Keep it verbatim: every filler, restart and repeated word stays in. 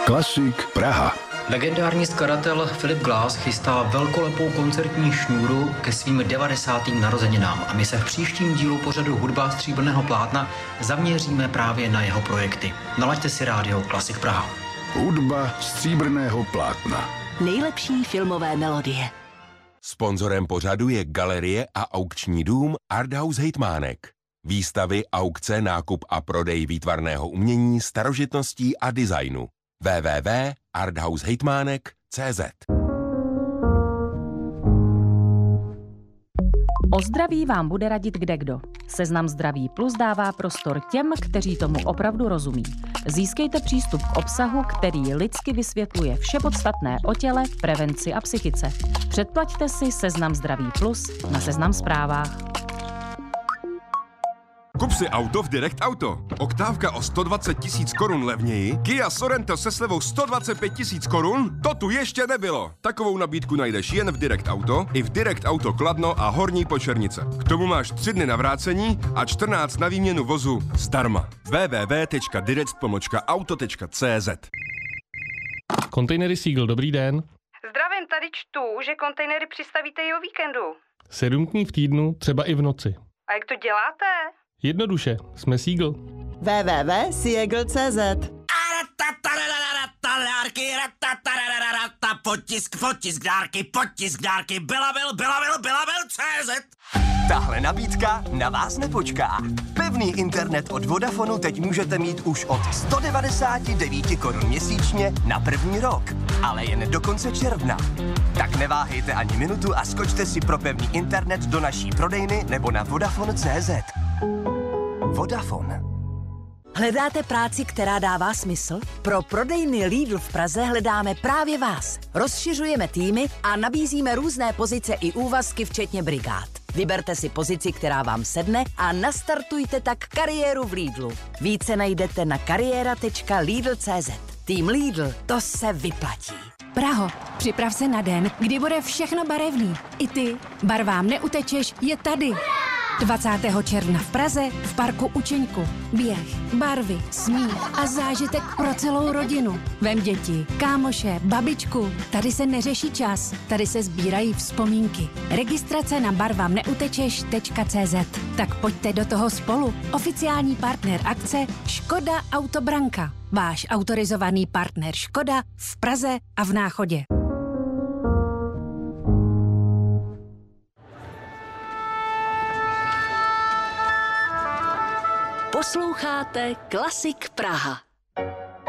Klasik Praha. Legendární skladatel Philip Glass chystá velkolepou koncertní šňůru ke svým devadesátým narozeninám a my se v příštím dílu pořadu Hudba stříbrného plátna zaměříme právě na jeho projekty. Nalaďte si rádio Klasik Praha. Hudba stříbrného plátna. Nejlepší filmové melodie. Sponzorem pořadu je galerie a aukční dům Arthouse Hejtmánek. Výstavy, aukce, nákup a prodej výtvarného umění, starožitností a designu. w w w tečka arthouse hejtmánek tečka c z. O zdraví vám bude radit kdekdo. Seznam Zdraví Plus dává prostor těm, kteří tomu opravdu rozumí. Získejte přístup k obsahu, který lidsky vysvětluje vše podstatné o těle, prevenci a psychice. Předplaťte si Seznam Zdraví Plus na Seznam Zprávách. Kup si auto v Direct Auto. Oktávka o sto dvacet tisíc korun levněji, Kia Sorento se slevou sto dvacet pět tisíc korun? To tu ještě nebylo. Takovou nabídku najdeš jen v Direct Auto, i v Direct Auto Kladno a Horní Počernice. K tomu máš tři dny na vrácení a čtrnáct na výměnu vozu zdarma. w w w tečka direct pomlčka auto tečka c z. Kontejnery Seagull, dobrý den. Zdravím, tady čtu, že kontejnery přistavíte i o víkendu. Sedm dní v týdnu, třeba i v noci. A jak to děláte? Jednoduše, jsme Seagull. w w w tečka seagull tečka c z. Potisk, potisk, dárky, potisk, dárky, byla byl, byla byl, byla byl, C Z. Tahle nabídka na vás nepočká. Pevný internet od Vodafonu teď můžete mít už od sto devadesát devět korun měsíčně na první rok, ale jen do konce června. Tak neváhejte ani minutu a skočte si pro pevný internet do naší prodejny nebo na vodafone tečka c z. Vodafone. Hledáte práci, která dává smysl? Pro prodejny Lidl v Praze hledáme právě vás. Rozšiřujeme týmy a nabízíme různé pozice i úvazky, včetně brigád. Vyberte si pozici, která vám sedne a nastartujte tak kariéru v Lidlu. Více najdete na kariéra tečka lidl tečka c z. Tým Lidl, to se vyplatí. Praho, připrav se na den, kdy bude všechno barevný. I ty, barvám neutečeš, je tady. dvacátého června v Praze v parku Učeňku. Běh, barvy, smích a zážitek pro celou rodinu. Vem děti, kámoše, babičku. Tady se neřeší čas, tady se sbírají vzpomínky. Registrace na barvam neutečeš tečka c z. Tak pojďte do toho spolu. Oficiální partner akce Škoda Autobranka. Váš autorizovaný partner Škoda v Praze a v Náchodě. Posloucháte Klasik Praha.